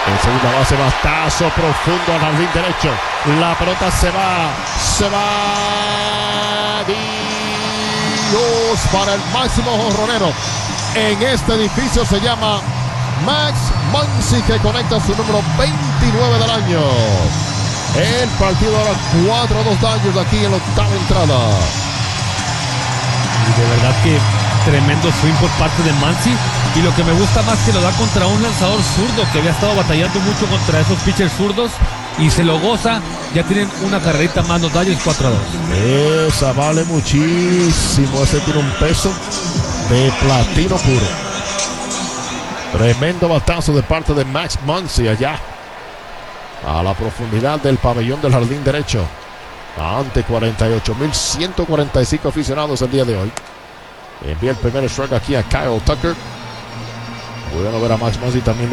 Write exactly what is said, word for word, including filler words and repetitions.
En segunda base, batazo profundo al jardín derecho. La pelota se va, se va. Dios, para el máximo jonronero en este edificio se llama Max Muncy, que conecta su número veintinueve del año. El partido ahora cuatro a dos Dodgers aquí en la octava entrada. Y de verdad que tremendo swing por parte de Muncy. Y lo que me gusta más que lo da contra un lanzador zurdo que había estado batallando mucho contra esos pitchers zurdos. Y se lo goza. Ya tienen una carrerita más los Dodgers, cuatro a dos. Esa vale muchísimo. Ese tiene un peso de platino puro. Tremendo batazo de parte de Max Muncy allá a la profundidad del pabellón del jardín derecho, ante cuarenta y ocho mil ciento cuarenta y cinco aficionados el día de hoy. Envía el primer strike aquí a Kyle Tucker. Bueno ver a Max Muncy también